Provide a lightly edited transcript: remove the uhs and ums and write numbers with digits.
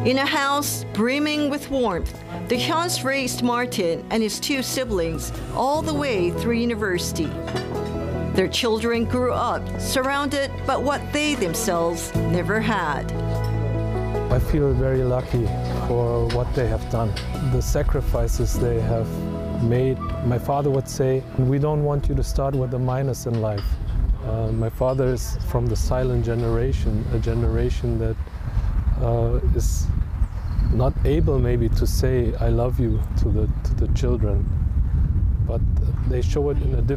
In a house brimming with warmth, the Hyuns raised Martin and his two siblings all the way through university. Their children grew up surrounded by what they themselves never had. I feel very lucky for what they have done, the sacrifices they have made. My father would say, we don't want you to start with a minus in life. My father is from the silent generation, a generation that is not able maybe to say I love you to the children, but they show it in a different